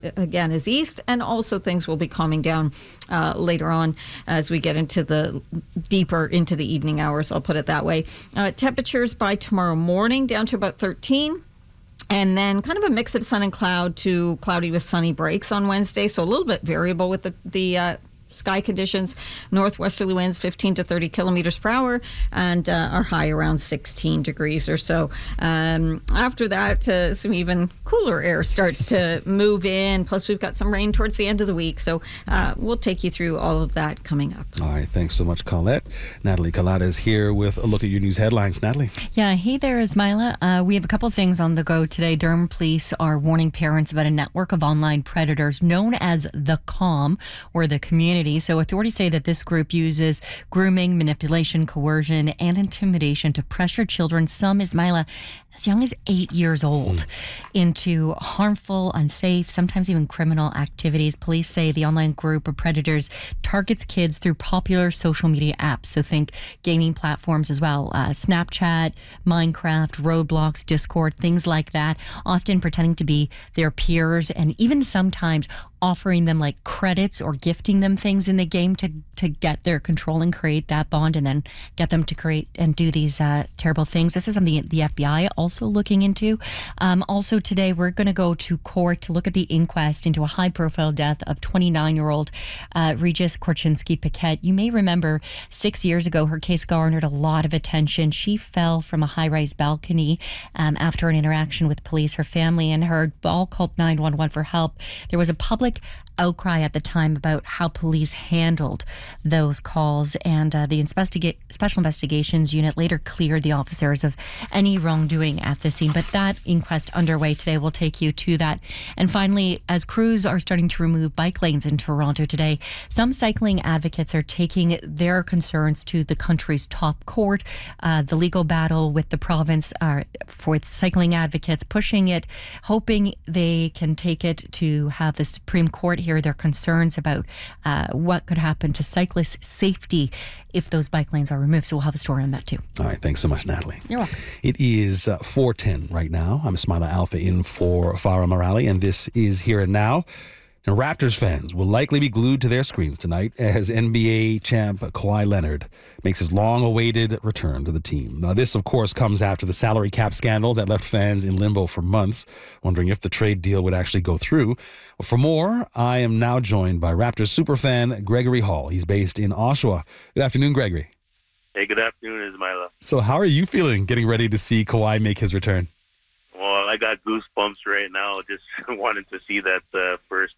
again is east, and also things will be calming down later on as we get into the deeper into the evening hours. I'll put it that way. Temperatures by tomorrow morning down to about 13. And then kind of a mix of sun and cloud to cloudy with sunny breaks on Wednesday. So a little bit variable with the sky conditions. Northwesterly winds 15 to 30 kilometers per hour, and our high around 16 degrees or so. After that, some even cooler air starts to move in. Plus, we've got some rain towards the end of the week. So we'll take you through all of that coming up. All right. Thanks so much, Colette. Natalie Kalata is here with a look at your news headlines. Natalie. Yeah. Hey there, Ismaila. We have a couple of things on the go today. Durham police are warning parents about a network of online predators known as the COM, or the community. So authorities say that this group uses grooming, manipulation, coercion, and intimidation to pressure children, some, Ismaila, as young as 8 years old, into harmful, unsafe, sometimes even criminal activities. Police say the online group of predators targets kids through popular social media apps. So think gaming platforms as well. Snapchat, Minecraft, Roblox, Discord, things like that, often pretending to be their peers and even sometimes offering them like credits or gifting them things in the game to get their control and create that bond and then get them to create and do these terrible things. This is something the FBI also looking into. Also today, we're going to go to court to look at the inquest into a high-profile death of 29-year-old Regis Korchinski-Paquette. You may remember 6 years ago, her case garnered a lot of attention. She fell from a high-rise balcony after an interaction with police. Her family and her all called 911 for help. There was a public outcry at the time about how police handled those calls, and the Special Investigations Unit later cleared the officers of any wrongdoing at the scene. But that inquest underway today. Will take you to that. And finally, as crews are starting to remove bike lanes in Toronto today, some cycling advocates are taking their concerns to the country's top court. The legal battle with the province for cycling advocates, pushing it, hoping they can take it to have the Supreme Court hear their concerns about what could happen to cyclist safety if those bike lanes are removed. So we'll have a story on that too. All right. Thanks so much, Natalie. You're welcome. It is 4:10 right now. I'm Ismaila Alfa in for Farah Morali, and this is Here and Now. Now, Raptors fans will likely be glued to their screens tonight as NBA champ Kawhi Leonard makes his long-awaited return to the team. Now, this, of course, comes after the salary cap scandal that left fans in limbo for months, wondering if the trade deal would actually go through. Well, for more, I am now joined by Raptors superfan Gregory Hall. He's based in Oshawa. Good afternoon, Gregory. Hey, good afternoon, Ismaila. So how are you feeling getting ready to see Kawhi make his return? Well, I got goosebumps right now just wanting to see that first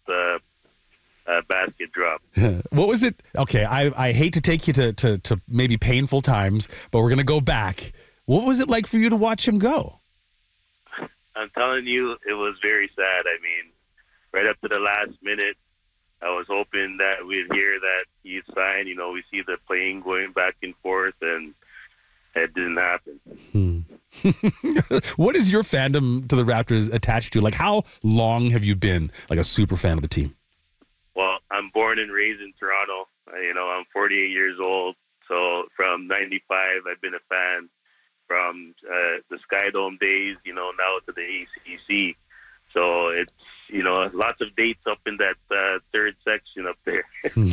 basket drop. What was it? Okay, I hate to take you to maybe painful times, but we're going to go back. What was it like for you to watch him go? I'm telling you, it was very sad. I mean, right up to the last minute, I was hoping that we'd hear that he'd sign. You know, we see the plane going back and forth, and it didn't happen. What is your fandom to the Raptors attached to? Like, how long have you been like a super fan of the team? Well, I'm born and raised in Toronto. I'm 48 years old. So from 95, I've been a fan. From the Sky Dome days, now to the ACC. So it's, lots of dates up in that third section up there.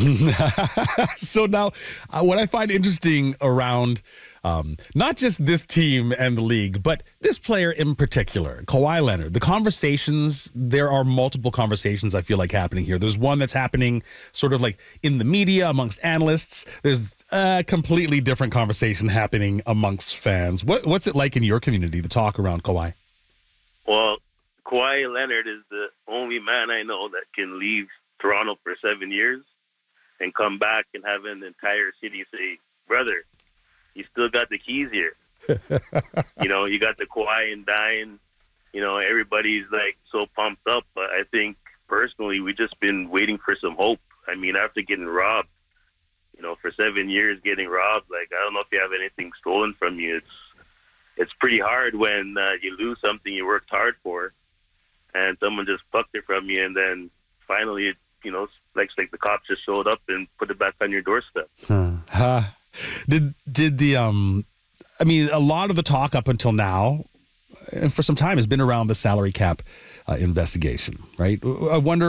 So now, what I find interesting around not just this team and the league, but this player in particular, Kawhi Leonard, the conversations, there are multiple conversations I feel like happening here. There's one that's happening sort of like in the media amongst analysts. There's a completely different conversation happening amongst fans. What's it like in your community, the talk around Kawhi? Well, Kawhi Leonard is the only man I know that can leave Toronto for 7 years and come back and have an entire city say, brother, you still got the keys here. You got the Kawhi and Dine. Everybody's like so pumped up. But I think personally, we just been waiting for some hope. I mean, after getting robbed, for 7 years getting robbed, like, I don't know if you have anything stolen from you. It's pretty hard when you lose something you worked hard for and someone just plucked it from you, and then finally, it's like the cops just showed up and put it back on your doorstep. Did the a lot of the talk up until now, and for some time, has been around the salary cap investigation, right? I wonder